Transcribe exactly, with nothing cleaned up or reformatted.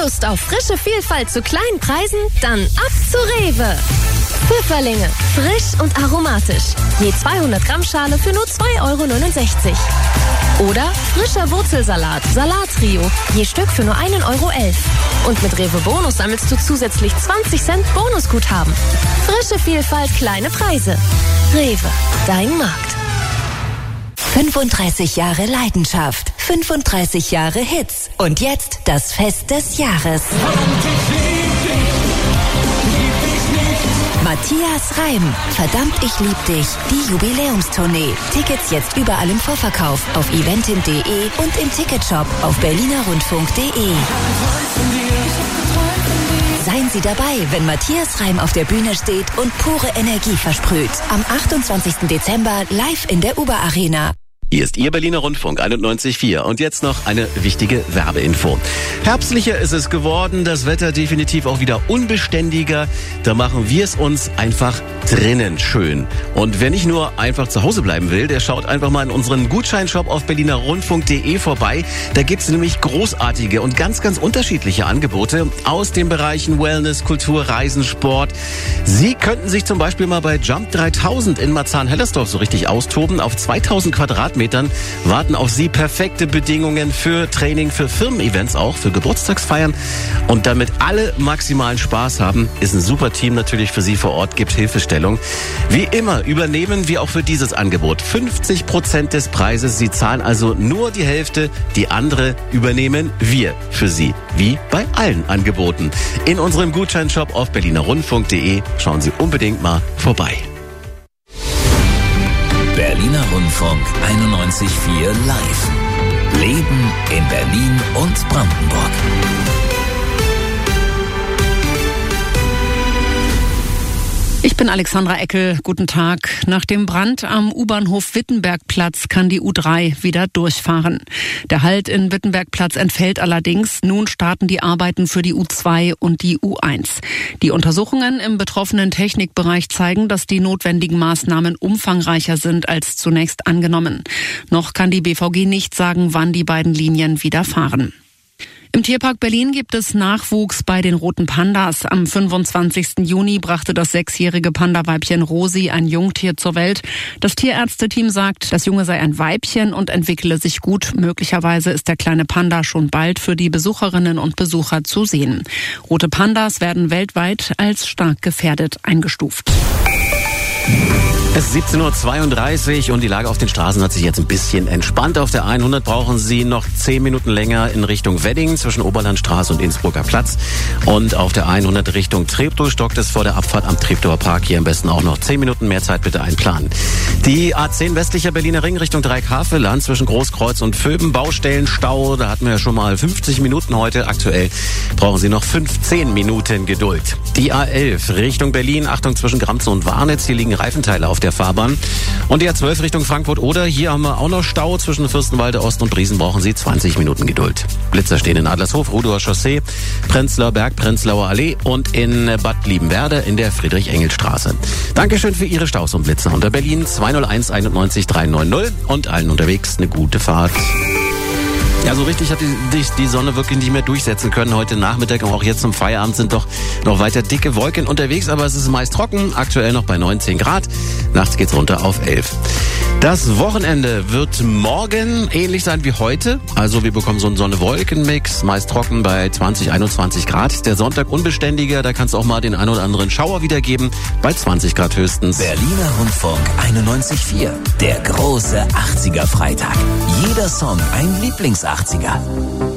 Lust auf frische Vielfalt zu kleinen Preisen? Dann ab zu Rewe. Pfifferlinge, frisch und aromatisch. Je zweihundert Gramm Schale für nur zwei Euro neunundsechzig. Oder frischer Wurzelsalat, Salattrio, je Stück für nur ein Euro elf. Und mit Rewe Bonus sammelst du zusätzlich zwanzig Cent Bonusguthaben. Frische Vielfalt, kleine Preise. Rewe, dein Markt. fünfunddreißig Jahre Leidenschaft, fünfunddreißig Jahre Hits und jetzt das Fest des Jahres. Matthias Reim, Verdammt, ich lieb dich, die Jubiläumstournee. Tickets jetzt überall im Vorverkauf auf eventim punkt de und im Ticketshop auf berlinerrundfunk punkt de. Seien Sie dabei, wenn Matthias Reim auf der Bühne steht und pure Energie versprüht. Am achtundzwanzigsten Dezember live in der Uber Arena. Hier ist Ihr Berliner Rundfunk einundneunzig Komma vier. Und jetzt noch eine wichtige Werbeinfo. Herbstlicher ist es geworden, das Wetter definitiv auch wieder unbeständiger. Da machen wir es uns einfach drinnen schön. Und wer nicht nur einfach zu Hause bleiben will, der schaut einfach mal in unseren Gutscheinshop auf berlinerrundfunk punkt de vorbei. Da gibt's nämlich großartige und ganz, ganz unterschiedliche Angebote aus den Bereichen Wellness, Kultur, Reisen, Sport. Sie könnten sich zum Beispiel mal bei Jump dreitausend in Marzahn-Hellersdorf so richtig austoben. Auf zweitausend Quadratmetern warten auf Sie perfekte Bedingungen für Training, für Firmen-Events auch, für Geburtstagsfeiern. Und damit alle maximalen Spaß haben, ist ein super Team natürlich für Sie vor Ort, gibt Hilfestellung. Wie immer übernehmen wir auch für dieses Angebot fünfzig Prozent des Preises. Sie zahlen also nur die Hälfte, die andere übernehmen wir für Sie. Wie bei allen Angeboten. In unserem Gutscheinshop auf berlinerrundfunk punkt de schauen Sie unbedingt mal vorbei. Berliner Rundfunk einundneunzig Komma vier live. Leben in Berlin und Brandenburg. Ich bin Alexandra Eckel. Guten Tag. Nach dem Brand am U-Bahnhof Wittenbergplatz kann die U drei wieder durchfahren. Der Halt in Wittenbergplatz entfällt allerdings. Nun starten die Arbeiten für die U zwei und die U eins. Die Untersuchungen im betroffenen Technikbereich zeigen, dass die notwendigen Maßnahmen umfangreicher sind als zunächst angenommen. Noch kann die B V G nicht sagen, wann die beiden Linien wieder fahren. Im Tierpark Berlin gibt es Nachwuchs bei den roten Pandas. Am fünfundzwanzigsten Juni brachte das sechsjährige Pandaweibchen Rosi ein Jungtier zur Welt. Das Tierärzteteam sagt, das Junge sei ein Weibchen und entwickle sich gut. Möglicherweise ist der kleine Panda schon bald für die Besucherinnen und Besucher zu sehen. Rote Pandas werden weltweit als stark gefährdet eingestuft. Es ist siebzehn Uhr zweiunddreißig und die Lage auf den Straßen hat sich jetzt ein bisschen entspannt. Auf der hundert brauchen Sie noch zehn Minuten länger in Richtung Wedding zwischen Oberlandstraße und Innsbrucker Platz. Und auf der hundert Richtung Treptow stockt es vor der Abfahrt am Treptower Park. Hier am besten auch noch zehn Minuten mehr Zeit bitte einplanen. Die A zehn westlicher Berliner Ring Richtung Dreieckhaveland zwischen Großkreuz und Vöben. Baustellenstau, da hatten wir ja schon mal fünfzig Minuten heute. Aktuell brauchen Sie noch fünfzehn Minuten Geduld. Die A elf Richtung Berlin, Achtung zwischen Gramze und Warnitz. Hier liegen Reifenteile auf der Fahrbahn. Und die A zwölf Richtung Frankfurt-Oder. Hier haben wir auch noch Stau zwischen Fürstenwalde Ost und Briesen. Brauchen Sie zwanzig Minuten Geduld. Blitzer stehen in Adlershof, Rudower Chaussee, Prenzlauer Berg, Prenzlauer Allee und in Bad Liebenwerda in der Friedrich-Engels-Straße. Dankeschön für Ihre Staus und Blitzer. Unter Berlin zwei null eins einundneunzig dreihundertneunzig und allen unterwegs eine gute Fahrt. Ja, so richtig hat die, die, die Sonne wirklich nicht mehr durchsetzen können. Heute Nachmittag und auch jetzt zum Feierabend sind doch noch weiter dicke Wolken unterwegs, aber es ist meist trocken, aktuell noch bei neunzehn Grad. Nachts geht's runter auf elf. Das Wochenende wird morgen ähnlich sein wie heute. Also wir bekommen so einen Sonne-Wolken-Mix, meist trocken bei zwanzig, einundzwanzig Grad. Der Sonntag unbeständiger, da kann es auch mal den ein oder anderen Schauer wiedergeben, bei zwanzig Grad höchstens. Berliner Rundfunk einundneunzig Komma vier, der große achtziger Freitag. Jeder Song ein Lieblings-achtziger.